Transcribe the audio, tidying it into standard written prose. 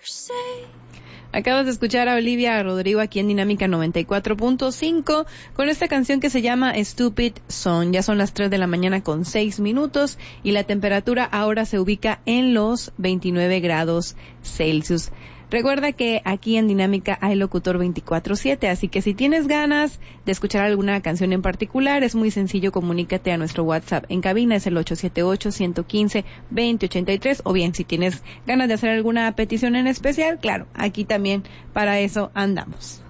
Acabas de escuchar a Olivia Rodrigo aquí en Dinámica 94.5 con esta canción que se llama Stupid Song. Ya son las 3 de la mañana con 6 minutos y la temperatura ahora se ubica en los 29 grados Celsius. Recuerda que aquí en Dinámica hay locutor 24/7, así que si tienes ganas de escuchar alguna canción en particular, es muy sencillo, comunícate a nuestro WhatsApp en cabina, es el 878-115-2083, o bien si tienes ganas de hacer alguna petición en especial, claro, aquí también para eso andamos.